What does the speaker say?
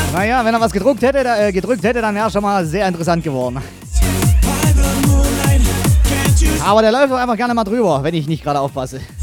Naja, wenn er was gedrückt hätte, dann wäre es schon mal sehr interessant geworden. Aber der läuft doch einfach gerne mal drüber, wenn ich nicht gerade aufpasse.